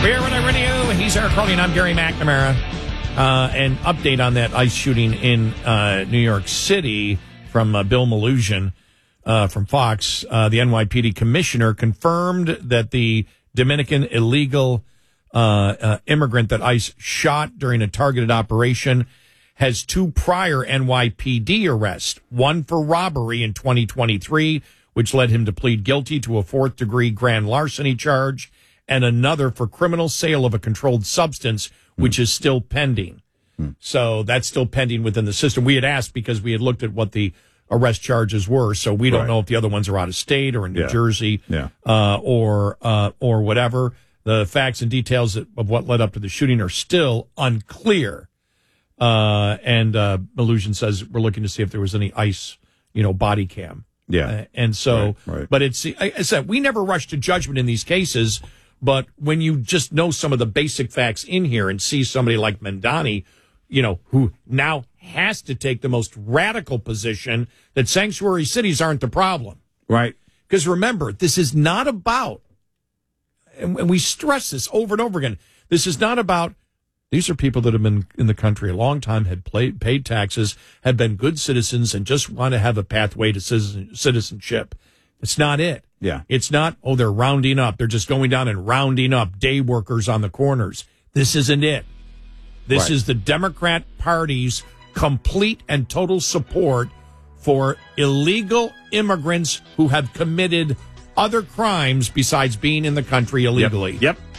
We're with Radio. He's Eric Crowley, and I'm Gary McNamara. An update on that ICE shooting in New York City from Bill Malugin from Fox. The NYPD commissioner confirmed that the Dominican illegal immigrant that ICE shot during a targeted operation has 2 prior NYPD arrests, one for robbery in 2023, which led him to plead guilty to a 4th-degree grand larceny charge, and another for criminal sale of a controlled substance, which is still pending. So that's still pending within the system. We had asked because we had looked at what the arrest charges were, so we don't know if the other ones are out of state or in New Jersey or whatever. The facts and details of what led up to the shooting are still unclear. And Malugin says we're looking to see if there was any ICE, body cam. Yeah. And so, right. But it's, I said, we never rush to judgment in these cases, but when you just know some of the basic facts in here and see somebody like Mandani, who now has to take the most radical position that sanctuary cities aren't the problem. Right. Because remember, this is not about, and we stress this over and over again, this is not about, these are people that have been in the country a long time, had paid taxes, have been good citizens, and just want to have a pathway to citizenship. It's not it. Yeah. It's not, they're rounding up. They're just going down and rounding up day workers on the corners. This isn't it. This is the Democrat Party's complete and total support for illegal immigrants who have committed other crimes besides being in the country illegally. Yep.